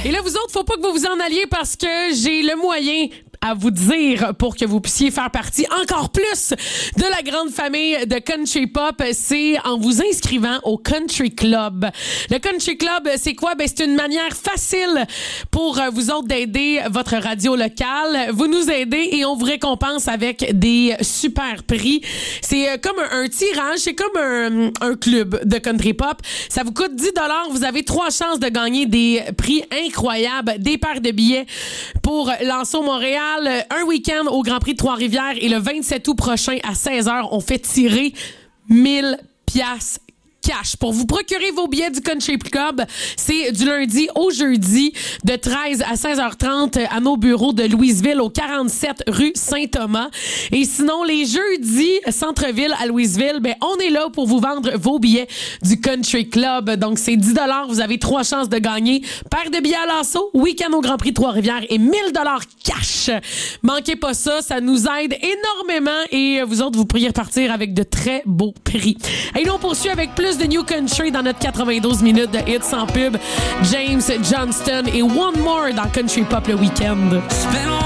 Et là, vous autres, faut pas que vous vous en alliez parce que j'ai le moyen à vous dire pour que vous puissiez faire partie encore plus de la grande famille de Country Pop, c'est en vous inscrivant au Country Club. Le Country Club, c'est quoi? Ben, c'est une manière facile pour vous autres d'aider votre radio locale. Vous nous aidez et on vous récompense avec des super prix. C'est comme un tirage, c'est comme un club de Country Pop. Ça vous coûte 10 $. Vous avez 3 chances de gagner des prix incroyables, des paires de billets pour Lançon Montréal, un week-end au Grand Prix de Trois-Rivières et le 27 août prochain à 16h, on fait tirer 1000 piastres cash. Pour vous procurer vos billets du Country Club, c'est du lundi au jeudi de 13 à 16h30 à nos bureaux de Louisville au 47 rue Saint-Thomas. Et sinon, les jeudis, centre-ville à Louisville, ben, on est là pour vous vendre vos billets du Country Club. Donc, c'est 10 $. Vous avez 3 chances de gagner. Paire de billets à l'assaut, week-end au Grand Prix de Trois-Rivières et 1000 $ cash. Manquez pas ça, ça nous aide énormément et vous autres, vous pourriez repartir avec de très beaux prix. Et nous, on poursuit avec plus de New Country dans notre 92 minutes de hits sans pub. James Johnston et One More dans Country Pop le week-end.